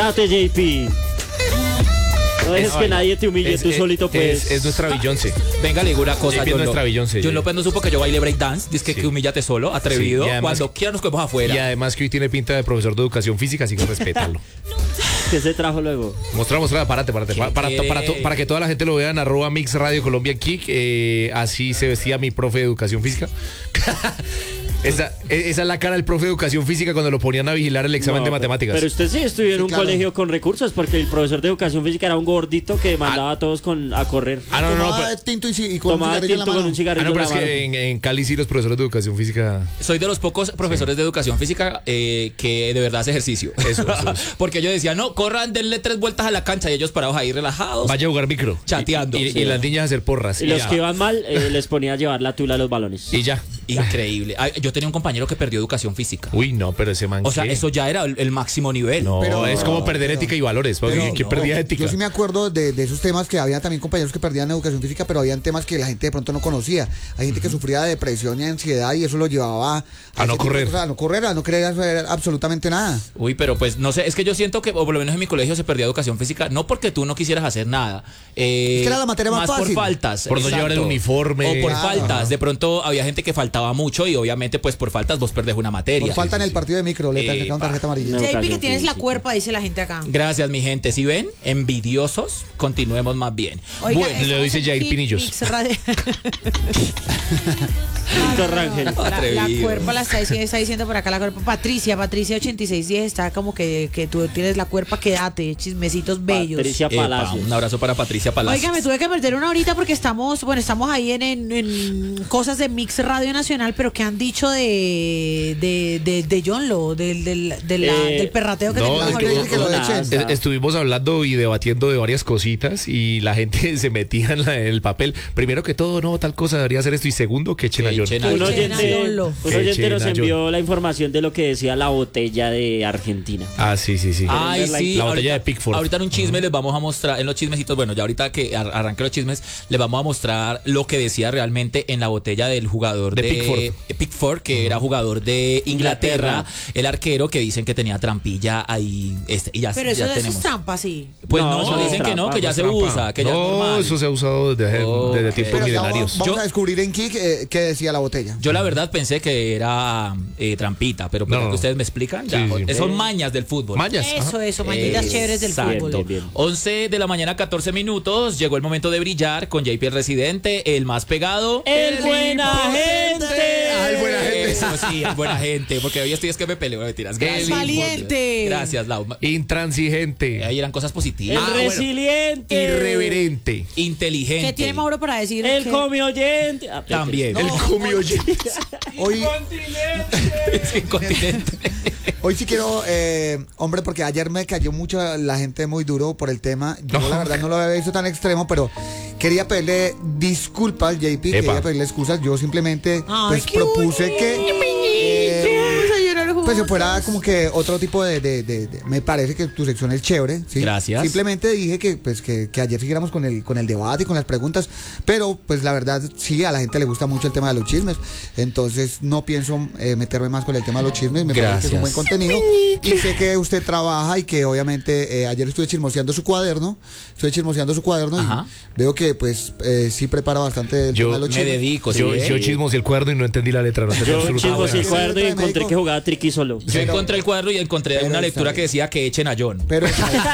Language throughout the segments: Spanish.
Date, JP. No dejes que nadie te humille, tú solito puedes. Es nuestra Beyoncé. Venga, le digo una cosa. Es nuestra Beyoncé. John López no supo que yo baile breakdance. Dice que humíllate solo, atrevido. Sí, además, cuando quiera nos cogemos afuera. Y además que hoy tiene pinta de profesor de educación física, así que respétalo. ¿Qué se trajo luego? Mostra, párate. Para que toda la gente lo vea en @Mix Radio Colombia Kick. Así se vestía mi profe de educación física. Esa es la cara del profe de educación física cuando lo ponían a vigilar el examen de matemáticas. Pero usted sí estudió en un claro. colegio con recursos, porque el profesor de educación física era un gordito que mandaba a todos a correr. Tomaba tinto y con Tomaba un cigarrillo en la tinto con mano. un cigarrillo pero en es la mano. que en Cali sí los profesores de educación física. Soy de los pocos profesores de educación física que de verdad hace ejercicio. Eso. Porque yo decía, no, corran, denle 3 vueltas a la cancha y ellos parados ahí relajados. Vaya a jugar micro. Chateando. Y las niñas a hacer porras. Y los ya. que iban mal, les ponía a llevar la tula a los balones. Y ya. Increíble. Yo tenía un compañero que perdió educación física. Uy, no, pero ese man. O sea, ¿qué? eso ya era el máximo nivel. No, Pero- es como perder ética y valores. ¿Qué perdía ética? Yo sí me acuerdo de esos temas que había también compañeros que perdían educación física, pero habían temas que la gente de pronto no conocía. Hay gente que sufría de depresión y ansiedad y eso lo llevaba A no ese tipo de correr. cosas, a no querer hacer absolutamente nada. Uy, pero pues no sé, es que yo siento que, o por lo menos en mi colegio se perdía educación física, no porque tú no quisieras hacer nada. que era la materia más fácil. por faltas. Por no llevar el uniforme. O por Claro. faltas. De pronto había gente que faltaba mucho y obviamente pues por faltas vos perdés una materia. Por falta en el partido de micro, le sacaron tarjeta amarilla. No. JP, que Educación tienes la física. cuerpa, dice la gente acá. Gracias, mi gente. Si ven, envidiosos, continuemos más bien. Oiga, Bueno, estamos le dice en Jair Kick Pinillos. Mix Radio. Víctor Rangel. La Atrevido. cuerpa la está diciendo por acá la cuerpa. Patricia 8610 está como que tú tienes la cuerpa, quédate, chismecitos bellos. Patricia Palacios. un abrazo para Patricia Palacios. Oiga, me tuve que perder una horita porque estamos ahí en cosas de Mix Radio Nacional, pero ¿qué han dicho de John Lo, del perrateo que no, tenemos es que- ahorita? que lo echen. Estuvimos hablando y debatiendo de varias cositas y la gente se metía en el papel. Primero que todo, no, tal cosa debería hacer esto. Y segundo, que echen a Que John. echen a Un John. oyente, un Que oyente nos Chena, envió la información de lo que decía la botella de Argentina. Ah, sí. Ay, sí, La botella de Pickford. Ahorita en un chisme les vamos a mostrar, en los chismecitos, bueno, ya ahorita que arranque los chismes, les vamos a mostrar lo que decía realmente en la botella del jugador De Pickford, que era jugador de Inglaterra, el arquero que dicen que tenía trampilla ahí, y ya, Pero eso, ya eso es tenemos. trampa, sí. Pues No, no, eso no dicen es que no, trampa, que ya no se es usa, que ya es No, normal. eso se ha usado desde Ok. tiempos Pero ya milenarios. vamos a descubrir en Kik qué decía la botella. Yo la verdad pensé que era trampita, pero pues No. lo que ustedes me explican, ya, Sí. son mañas del fútbol. Mañas. Eso, mañitas chéveres del Exacto. fútbol. Bien. 11 de la mañana, 14 minutos. Llegó el momento de brillar con JP el Residente, el más pegado. ¡El buena gente! ¡Ay, buena gente! Eso sí, el buena gente. Porque hoy estoy es que me peleo, mentiras. Gracias. valiente. Gracias, Lau. Intransigente. Ahí eran cosas ¡El positivas. resiliente! Irreverente. Inteligente. ¿Qué tiene Mauro para decir? ¡El que- come oyente! También. El comio. Hoy, Incontinente. hoy sí quiero, hombre, porque ayer me cayó mucho la gente muy duro por el tema. Yo la verdad no lo había visto tan extremo, pero quería pedirle disculpas, JP, quería pedirle excusas. Yo simplemente Ay, qué propuse que Vamos a llorar pues se juntos. fuera como que otro tipo me parece que tu sección es chévere, ¿sí? Gracias. Simplemente dije que ayer siguiéramos con el debate y con las preguntas, pero pues la verdad sí, a la gente le gusta mucho el tema de los chismes, entonces no pienso meterme más con el tema de los chismes, me parece que es un buen contenido y sé que usted trabaja y que obviamente ayer estuve chismoseando su cuaderno Ajá. y veo que pues sí prepara bastante el tema de los Me chismes. dedico, Yo sí. chismosé el cuaderno y no entendí la letra. No entendí Yo absolutamente chismos el nada. cuaderno y encontré médico. que jugaba triqui solo. Yo Pero- encontré el cuadro y encontré pero una está lectura bien. que decía que echen a John. Pero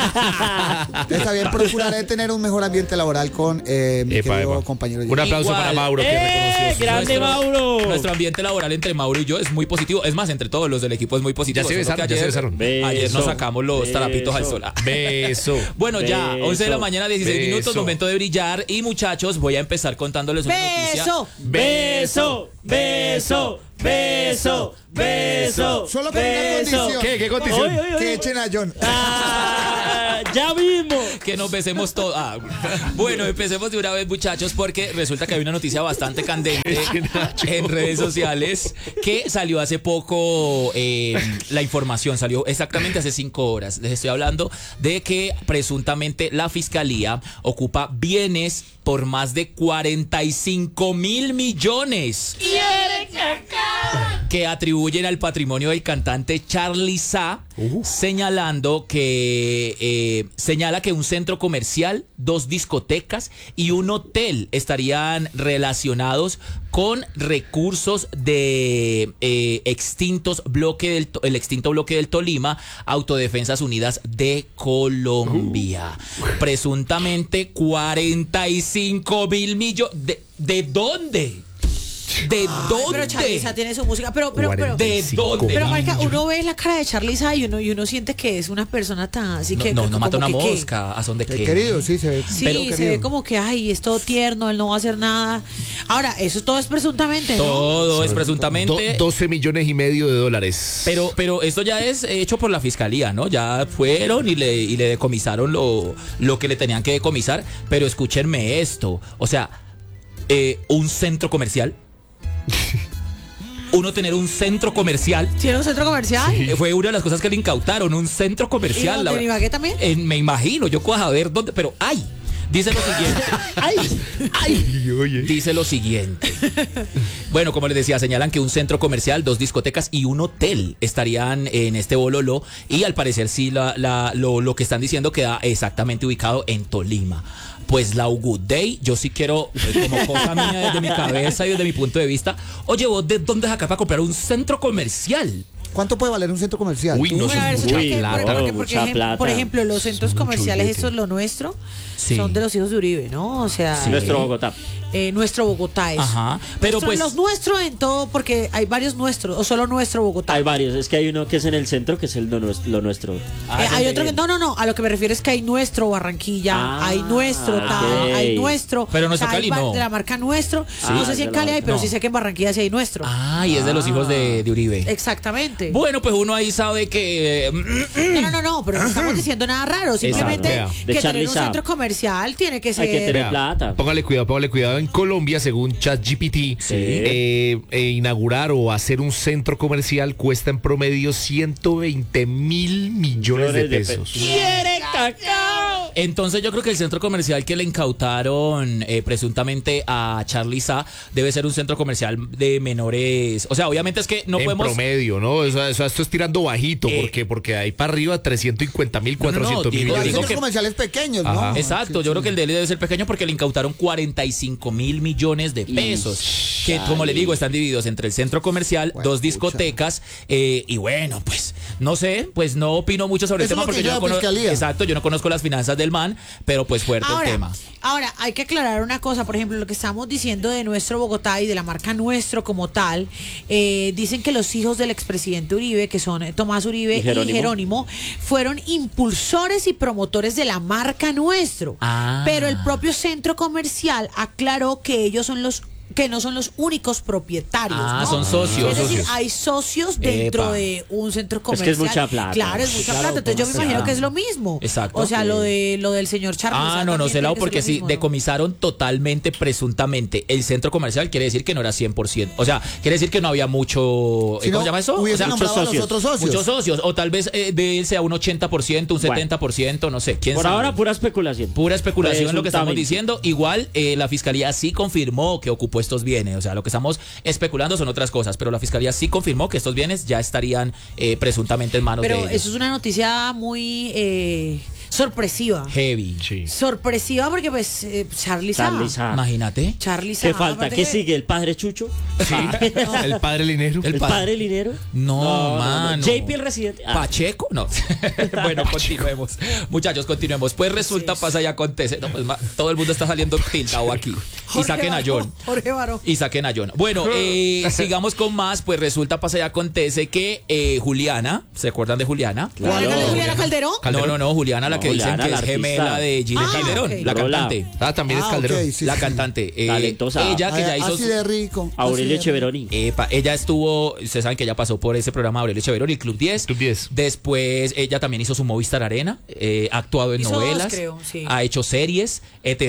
está bien, procuraré tener un mejor ambiente laboral con mi querido epa. compañero. Un aplauso Igual. para Mauro que reconoció su- ¡Grande Mauro! Nuestro ambiente laboral entre Mauro y yo es muy positivo. Es más, entre todos los del equipo es muy positivo. Ya se Solo que besaron, ya se besaron. Ayer nos Beso, sacamos los tarapitos al beso. sol. Beso. Bueno, ya, Beso. 11 de la mañana, 16 Beso. minutos, momento de brillar. Y muchachos, voy a empezar contándoles una noticia. ¡Beso! ¡Beso! ¡Beso! ¡Beso! ¡Beso! Solo con una ¡Beso! condición. ¿Qué condición? Oy, oy, oy. Que echen a John. ¡Ya mismo! Que nos besemos todos. Bueno, empecemos de una vez, muchachos, porque resulta que hay una noticia bastante candente en redes sociales que salió hace poco. La información salió exactamente hace 5 horas. Les estoy hablando de que presuntamente la fiscalía ocupa bienes por más de 45.000 millones. ¡Quiere caca! que atribuyen al patrimonio del cantante Charly Sa, señalando que señala que un centro comercial, 2 discotecas y un hotel estarían relacionados con recursos de el extinto bloque del Tolima, Autodefensas Unidas de Colombia. Presuntamente 45.000 millones. ¿De dónde? ¿De dónde? Pero Charly Sa tiene su música, pero ¿de dónde? Pero marica, uno ve la cara de Charly Sa y uno siente que es una persona tan así que No como mata una que, mosca, ¿a son de qué? Querido, sí, se ve. Sí, pero se ve como que ay, es todo tierno, él no va a hacer nada. Ahora, eso todo es presuntamente, ¿no? Todo es presuntamente. 12 millones y medio de dólares. Pero esto ya es hecho por la fiscalía, ¿no? Ya fueron y le decomisaron lo que le tenían que decomisar. Pero escúchenme esto. O sea, un centro comercial. Uno tener un centro comercial. ¿Tiene un centro comercial? Sí. Fue una de las cosas que le incautaron, un centro comercial. ¿Y dónde, en Ibagué también? Me imagino, yo puedo saber dónde, pero ¡ay! Dice lo siguiente. Dice lo siguiente. Bueno, como les decía, señalan que un centro comercial, 2 discotecas y un hotel estarían en este bololo. Y al parecer sí, lo que están diciendo queda exactamente ubicado en Tolima. Pues la Good Day, yo sí quiero, como cosa mía desde mi cabeza y desde mi punto de vista, oye, ¿vos de dónde sacás para comprar un centro comercial? ¿Cuánto puede valer un centro comercial? Uy, no sé. Mucha plata. Por ejemplo, los centros comerciales, esto es lo nuestro, son de los hijos de Uribe, ¿no? O sea, nuestro Bogotá. Nuestro Bogotá es. Ajá. Pero pues los nuestros en todo, porque hay varios nuestros, o solo nuestro Bogotá. Hay varios, es que hay uno que es en el centro, que es lo nuestro. Hay otro que no, a lo que me refiero es que hay nuestro Barranquilla, hay nuestro Tao, hay nuestro. Pero nuestro Cali no. De la marca nuestro. No sé si en Cali hay, pero sí sé que en Barranquilla sí hay nuestro. Y es de los hijos de Uribe. Exactamente. Bueno, pues uno ahí sabe que No, pero no estamos diciendo nada raro, simplemente que tener un centro comercial tiene que ser. Hay que tener plata. Póngale cuidado. En Colombia, según ChatGPT, inaugurar o hacer un centro comercial cuesta en promedio 120.000 millones de pesos. ¡Quiere cacao! Entonces yo creo que el centro comercial que le incautaron presuntamente a Charly Sa debe ser un centro comercial de menores. O sea, obviamente es que no podemos. En promedio, ¿no? O sea, esto es tirando bajito, porque ahí para arriba 350.000, 400.000 millones. Hay centros comerciales pequeños, ¿no? Ajá. Exacto, yo creo que el de él debe ser pequeño porque le incautaron 45.000 millones de pesos. Que, como le digo, están divididos entre el centro comercial, 2 discotecas, y bueno, pues, no sé, pues no opino mucho sobre el tema porque yo no conozco. Exacto, yo no conozco las finanzas del man, pero pues fuerte el tema. Ahora, hay que aclarar una cosa, por ejemplo, lo que estamos diciendo de nuestro Bogotá y de la marca Nuestro como tal, dicen que los hijos del expresidente Uribe, que son Tomás Uribe y Jerónimo, fueron impulsores y promotores de la marca Nuestro. Pero el propio centro comercial aclaró que ellos son que no son los únicos propietarios, ¿no? Son socios. Es decir, hay socios dentro de un centro comercial. Es que es mucha plata. Claro, es mucha plata. Entonces yo me imagino que es lo mismo. Exacto. O sea, lo del señor Charly. No sé, porque sí, decomisaron totalmente, presuntamente. El centro comercial quiere decir que no era 100%. O sea, quiere decir que no había mucho. ¿Cómo se llama eso? O sea, muchos socios. Otros socios. Muchos socios. O tal vez de él sea un 80%, un 70%, no sé. ¿Quién Por sabe? ahora, pura especulación. Pura especulación lo que estamos diciendo. Igual la fiscalía sí confirmó que ocupó estos bienes. O sea, lo que estamos especulando son otras cosas, pero la fiscalía sí confirmó que estos bienes ya estarían presuntamente en manos de ellos. Pero eso es una noticia muy sorpresiva. Heavy. Sí. Sorpresiva porque pues Charly Sa. Imagínate. Charly Sa. ¿Qué falta? ¿Qué sigue? ¿El padre Chucho? Sí. ¿El padre Linero? ¿El padre Linero? No, mano. JP el residente. ¿Pacheco? No. Bueno, continuemos. Muchachos, continuemos. Pues resulta, pasa y acontece. No, pues, todo el mundo está saliendo tildado aquí. Y saquen a John. Jorge Baró. Y saquen a John. Bueno, sigamos con más. Pues resulta, pasa y acontece que Juliana, ¿se acuerdan de Juliana? Claro. ¿Juliana Calderón? No, Juliana, la que dicen que es gemela de Gilles Calderón, la cantante. También es Calderón. Okay, sí, La cantante. Talentosa. Ella que ya hizo. Así de rico. Aurelio Echeveroni. Ella estuvo, ustedes saben que ella pasó por ese programa Aurelio Echeveroni, el Club 10. Club 10. Después ella también hizo su Movistar Arena, ha actuado en Hizo novelas, dos, creo, sí. ha hecho series,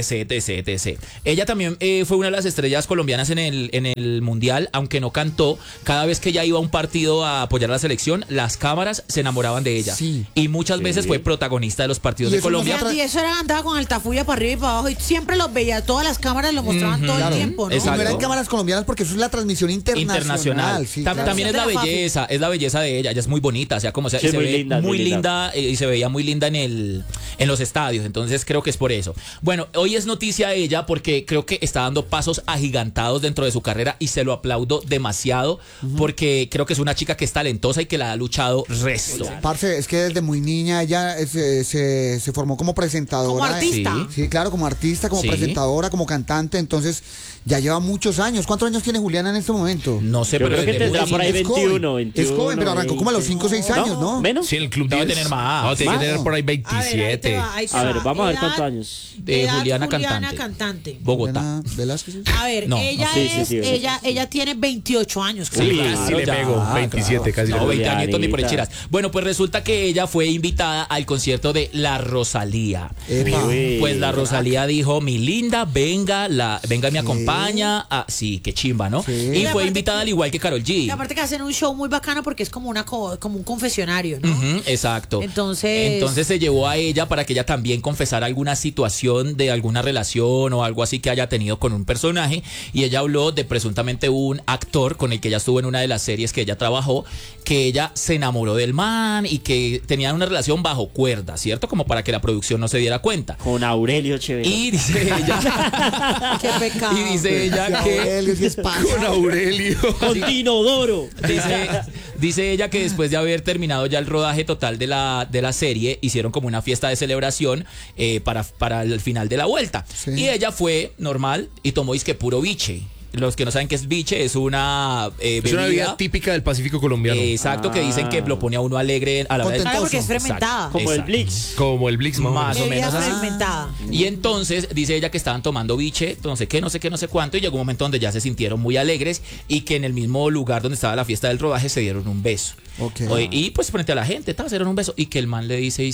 etc. Ella también fue una de las estrellas colombianas en el Mundial, aunque no cantó. Cada vez que ella iba a un partido a apoyar a la selección, las cámaras se enamoraban de ella. Sí. Y muchas veces fue protagonista de los partidos de Colombia. Y eso era, andaba con Altafulla para arriba y para abajo y siempre los veía, todas las cámaras lo mostraban todo el tiempo, ¿no? Exacto. No eran cámaras colombianas porque eso es la transmisión internacional. Sí, También es la belleza de ella es muy bonita, o sea, como se ve muy linda y se veía muy linda en los estadios, entonces creo que es por eso. Bueno, hoy es noticia ella porque creo que está dando pasos agigantados dentro de su carrera y se lo aplaudo demasiado porque creo que es una chica que es talentosa y que la ha luchado resto. Parce, es que desde muy niña ella se formó como presentadora. Como artista. Sí, claro, como artista, como presentadora, como cantante, entonces ya lleva muchos años. ¿Cuántos años tiene Juliana en este momento? No sé, pero pero creo que tendrá por ahí 21. Es joven, pero arrancó como a los 5 o 6 años, ¿no? ¿Menos? Sí, en el club debe debe tener más. No, tiene que tener por ahí 27. A ver, vamos a ver cuántos años. Juliana cantante. Bogotá. Velázquez. A ver, No, ella ella tiene 28 años. Sí, claro. Casi le pego, 27, casi le No, pego. 20 añitos ni por chiras. Bueno, pues resulta que ella fue invitada al concierto de La Rosalía. Pues la Rosalía dijo, mi linda, venga, me acompaña. Ah, sí, qué chimba, ¿no? Sí. Y fue invitada al igual que Karol G. Y aparte que hacen un show muy bacano porque es como como un confesionario, ¿no? Exacto. Entonces se llevó a ella para que ella también confesara alguna situación de alguna relación o algo así que haya tenido con un personaje. Y ella habló de presuntamente un actor con el que ella estuvo en una de las series que ella trabajó, que ella se enamoró del man y que tenían una relación bajo cuerda, ¿cierto? Como para que la producción no se diera cuenta. Con Aurelio Chévere. Y dice ella... qué pecado. Y dice ella que... Con Aurelio. Con Dinodoro. Dice ella que después de haber terminado ya el rodaje total de la serie, hicieron como una fiesta de celebración para el final de la vuelta. Sí. Y ella fue normal y tomó disque puro biche. Los que no saben qué es biche, es una Es una bebida típica del Pacífico colombiano. Exacto, que dicen que lo pone a uno alegre a la hora Claro, porque es fermentada. Como el Blix. Como el Blix Más o Bebida menos. fermentada. Y entonces dice ella que estaban tomando biche, no sé qué, no sé cuánto, y llegó un momento donde ya se sintieron muy alegres y que en el mismo lugar donde estaba la fiesta del rodaje se dieron un beso. Y pues frente a la gente, se dieron un beso y que el man le dice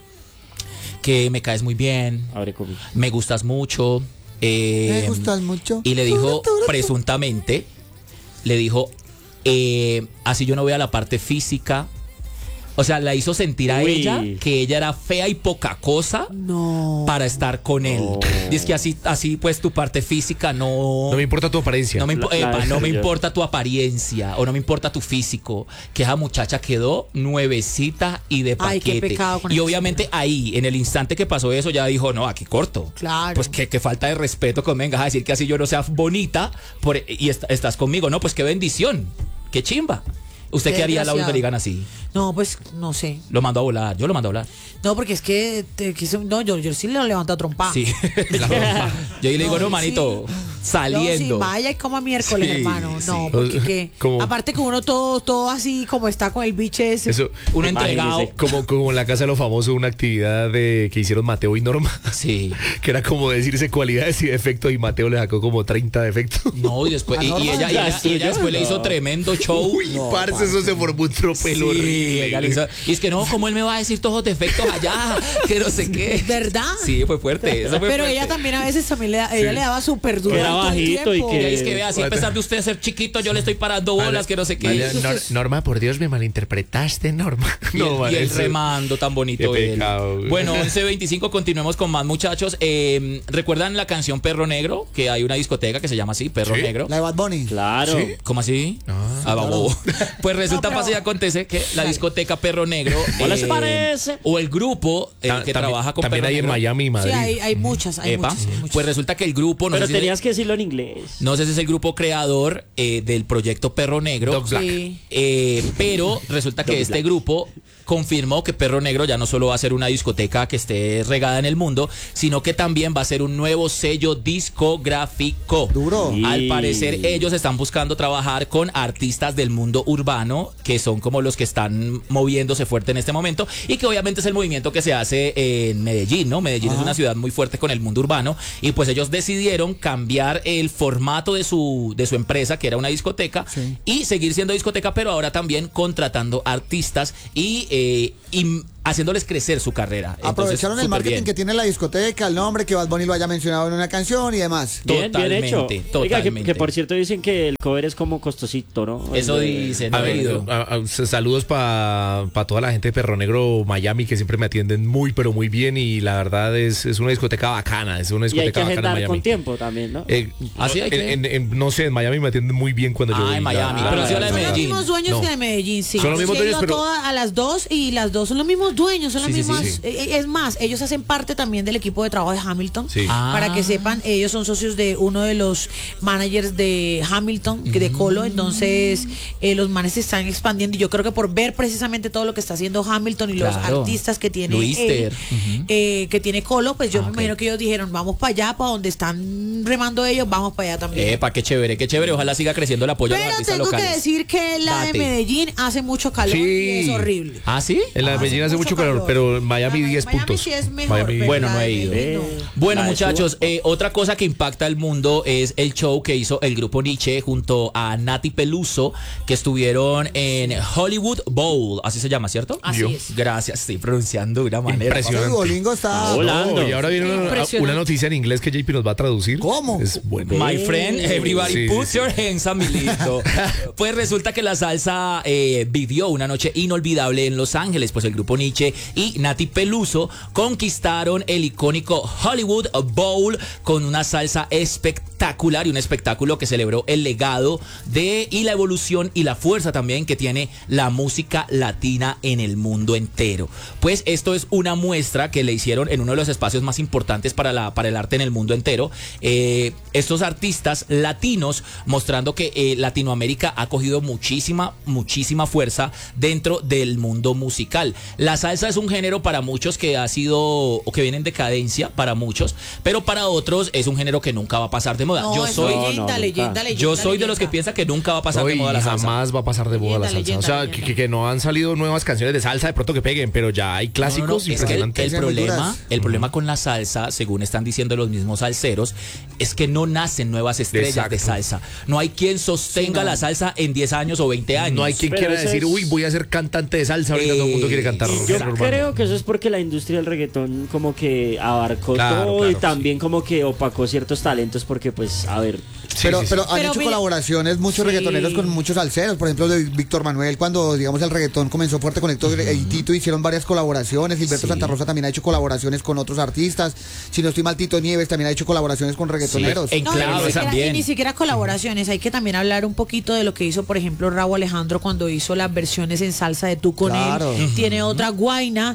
que me caes muy bien, Abre comida. me gustas mucho. Me gustas mucho. Y le dijo, presuntamente, así yo no veo la parte física. O sea, la hizo sentir a ella que ella era fea y poca cosa para estar con él. Y es que así pues tu parte física no me importa tu apariencia. No me importa tu apariencia o no me importa tu físico. Que esa muchacha quedó nuevecita y de paquete. Ay, qué pecado con y eso. obviamente ahí, en el instante que pasó eso, ya dijo, no, aquí corto. Claro. Pues que falta de respeto que me vengas a decir que así yo no sea bonita y estás conmigo. No, pues qué bendición. Qué chimba. ¿Usted qué haría, Laura, que le digan así? No, pues no sé. Lo mando a volar, yo lo mando a volar. No, porque es que yo sí le levanto a trompar. Sí. Yo le digo, no, manito, saliendo. No, sí, vaya y coma miércoles, Sí, hermano. sí. No, porque Como- aparte que uno todo así como está con el biche ese. Eso, Uno entregado. como en la casa de los famosos, una actividad que hicieron Mateo y Norma. Sí. Que era como decirse cualidades y defectos, y Mateo le sacó como 30 defectos. No, y después, y ella después le hizo tremendo show. Uy, parce, eso se formó un tropel horrible. ella le hizo- y es que no, ¿cómo él me va a decir todos los defectos allá? Que no sé qué. ¿Verdad? Sí, fue fuerte. Eso fue Pero fuerte. ella también a veces ella le daba súper duro. Era todo el bajito y tiempo. que- Y es que vea, si a pesar de usted ser chiquito, yo le estoy parando bolas, que no sé qué. Vale, Norma, por Dios, me malinterpretaste, Norma. Y el eso- remando tan bonito Qué él. pecado, güey. Bueno, 11:25, continuemos con más, muchachos. ¿Recuerdan la canción Perro Negro? Que hay una discoteca que se llama así, Perro Sí. Negro. La de Bad Bunny. Claro. ¿Sí? ¿Cómo así? Babo. Pues resulta, pasa y acontece que la discoteca Perro Negro ¿No les parece? o el grupo que También- trabaja con también Perro hay en Negro. Miami y Sí, Madrid. hay muchas, hay Epa, muchas, hay muchas. pues resulta que el grupo, Pero tenías que decirlo en inglés. no sé si es el grupo creador del proyecto Perro Negro. Dog Black. Sí. Pero resulta que este grupo confirmó que Perro Negro ya no solo va a ser una discoteca que esté regada en el mundo, sino que también va a ser un nuevo sello discográfico. Duro. Y- Al parecer ellos están buscando trabajar con artistas del mundo urbano, que son como los que están moviéndose fuerte en este momento, y que obviamente es el movimiento que se hace en Medellín, ¿no? Medellín es una ciudad muy fuerte con el mundo urbano, y pues ellos decidieron cambiar el formato de su empresa, que era una discoteca, Sí. y seguir siendo discoteca, pero ahora también contratando artistas y haciéndoles crecer su carrera. Aprovecharon el marketing que tiene la discoteca, el nombre, que Bad Bunny lo haya mencionado en una canción y demás. Bien hecho. Totalmente. Oiga, que por cierto dicen que el cover es como costosito, ¿no? Eso dicen. Saludos para toda la gente de Perro Negro, Miami, que siempre me atienden muy, pero muy bien. Y la verdad es una discoteca bacana. Es una discoteca bacana en Miami. Con tiempo también, ¿no? ¿Así hay que? No sé, en Miami me atienden muy bien cuando yo voy. En Miami. Pero sí a la de Medellín. Son los mismos dueños que de Medellín, sí. Son los mismos dueños, pero a las dos y las dos son los mismos dueños, son las mismas. Sí. Es más, ellos hacen parte también del equipo de trabajo de Hamilton. Sí. Para que sepan, ellos son socios de uno de los managers de Hamilton, de Colo. Entonces, los manes se están expandiendo. Y yo creo que por ver precisamente todo lo que está haciendo Hamilton y los artistas que tiene que tiene Colo, pues yo me imagino que ellos dijeron, vamos para allá, para donde están remando ellos, vamos para allá también. Qué chévere. Ojalá siga creciendo el apoyo a los artistas locales. Pero tengo que decir que la de Medellín hace mucho calor y es horrible. ¿Ah, sí? En la de Medellín hace mucho calor, pero en Miami 10 puntos. Sí es mejor, bueno, no he ido. Bueno, muchachos, otra cosa que impacta el mundo es el show que hizo el grupo Nietzsche junto a Nati Peluso, que estuvieron en Hollywood Bowl, así se llama, ¿cierto? Así es. Gracias, estoy pronunciando de una manera. Impresionante. Duolingo está volando. Y ahora viene una noticia en inglés que JP nos va a traducir. ¿Cómo? Es bueno. My friend, everybody put your hands on me, listo. Pues resulta que la salsa vivió una noche inolvidable en Los Ángeles, pues el grupo Nietzsche y Nati Peluso conquistaron el icónico Hollywood Bowl con una salsa espectacular y un espectáculo que celebró el legado y la evolución y la fuerza también que tiene la música latina en el mundo entero. Pues esto es una muestra que le hicieron en uno de los espacios más importantes para el arte en el mundo entero. Estos artistas latinos mostrando que Latinoamérica ha cogido muchísima fuerza dentro del mundo musical. La salsa es un género para muchos que ha sido o que viene en decadencia para muchos, pero para otros es un género que nunca va a pasar de moda. No, yo soy de los que piensa que nunca va a pasar de moda la salsa. Jamás va a pasar de moda la salsa. O sea, que no han salido nuevas canciones de salsa de pronto que peguen, pero ya hay clásicos impresionantes. Es que el problema con la salsa, según están diciendo los mismos salseros, es que no nacen nuevas estrellas de salsa. No hay quien sostenga la salsa en 10 años o 20 años. No hay quien quiera decir, voy a ser cantante de salsa, ahorita todo el mundo quiere cantar. Yo creo que eso es porque la industria del reggaetón como que abarcó todo y también como que opacó ciertos talentos porque pues, a ver... Pero han hecho colaboraciones muchos reggaetoneros con muchos salseros, por ejemplo de Víctor Manuel, cuando digamos el reggaetón comenzó fuerte con Héctor y Tito, hicieron varias colaboraciones. Gilberto Santa Rosa también ha hecho colaboraciones con otros artistas. Si no estoy mal, Tito Nieves también ha hecho colaboraciones con reggaetoneros. Ni siquiera colaboraciones, hay que también hablar un poquito de lo que hizo, por ejemplo, Rauw Alejandro cuando hizo las versiones en salsa de Tú con él. Tiene otra Guayna,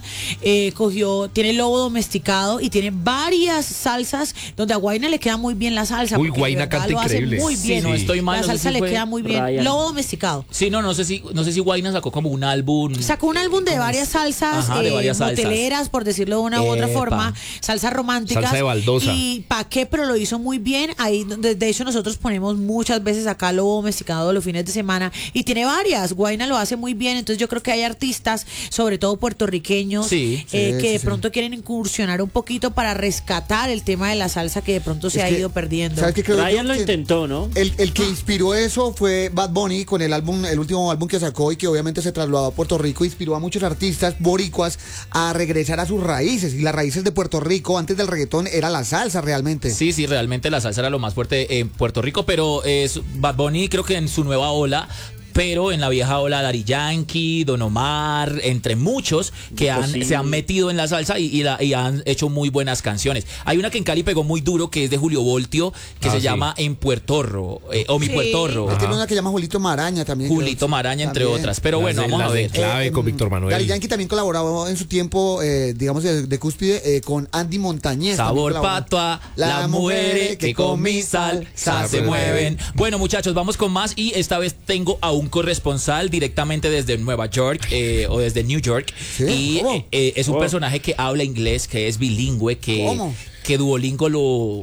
tiene Lobo Domesticado y tiene varias salsas donde a Guayna le queda muy bien la salsa. Guayna canta increíble. Muy bien. Sí, no estoy mal. La salsa le queda muy bien. Ryan. Lobo Domesticado. Sí, no sé si Guayna sacó como un álbum. Sacó un álbum de varias salsas, moteleras, por decirlo de una u otra forma, salsas románticas. Salsa de baldosa. Y pa' qué, pero lo hizo muy bien. Ahí, de hecho, nosotros ponemos muchas veces acá Lobo Domesticado los fines de semana y tiene varias. Guayna lo hace muy bien. Entonces yo creo que hay artistas, sobre todo puertorriqueños, que de pronto quieren incursionar un poquito para rescatar el tema de la salsa que de pronto se ha ido perdiendo. ¿Sabes qué creo Ryan lo intentó, ¿no? El que inspiró eso fue Bad Bunny con el último álbum que sacó y que obviamente se trasladó a Puerto Rico. Inspiró a muchos artistas boricuas a regresar a sus raíces. Y las raíces de Puerto Rico antes del reggaetón era la salsa realmente. Sí, realmente la salsa era lo más fuerte en Puerto Rico, pero Bad Bunny creo que en su nueva ola, pero en la vieja ola Daddy Yankee, Don Omar, entre muchos que se han metido en la salsa y han hecho muy buenas canciones. Hay una que en Cali pegó muy duro que es de Julio Voltio, que se llama En Puertorro, o Mi Puertorro. Tiene una que llama Julito Maraña también. Julito Maraña, entre otras. Pero bueno, vamos a ver. Clave con Víctor Manuel. Daddy Yankee también colaboró en su tiempo, digamos, de cúspide con Andy Montañez. Sabor patua, las mujeres que con mi salsa se mueven. Bueno, muchachos, vamos con más y esta vez tengo a un corresponsal directamente desde Nueva York o desde New York. ¿Sí? Y es un personaje que habla inglés, que es bilingüe, que Duolingo lo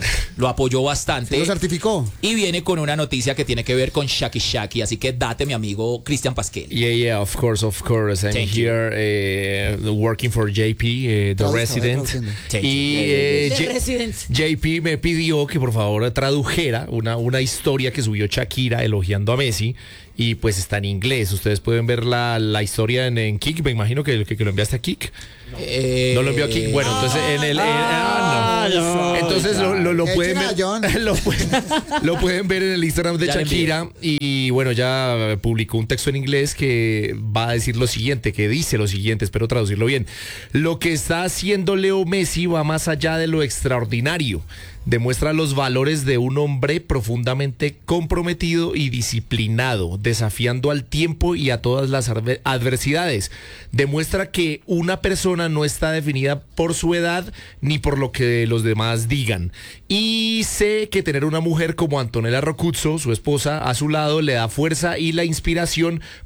lo apoyó bastante. ¿Se lo certificó? Y viene con una noticia que tiene que ver con Shaki Shaki, así que date, mi amigo Cristian Pasquel. Yeah, of course. I'm here working for JP, The Resident. Y JP me pidió que por favor tradujera una historia que subió Shakira elogiando a Messi. Y pues está en inglés. Ustedes pueden ver la historia en Kik. Me imagino que lo enviaste a Kik. No lo envió a Kik. Bueno, entonces en el. No. Entonces lo pueden ver. Lo pueden ver en el Instagram de Shakira. Y bueno, ya publicó un texto en inglés que va a decir lo siguiente, que dice lo siguiente. Espero traducirlo bien. Lo que está haciendo Leo Messi va más allá de lo extraordinario. Demuestra los valores de un hombre profundamente comprometido y disciplinado, desafiando al tiempo y a todas las adversidades. Demuestra que una persona no está definida por su edad ni por lo que los demás digan. Y sé que tener una mujer como Antonella Roccuzzo, su esposa, a su lado le da fuerza y la inspiración